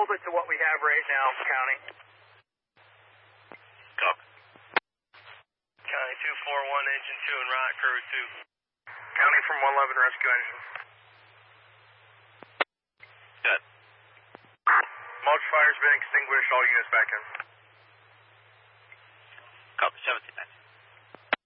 hold it to what we have right now, County. Copy. County 241, engine 2 and right, crew 2. County from 111, rescue engine. Good. Mulch fire's been extinguished, all units back in.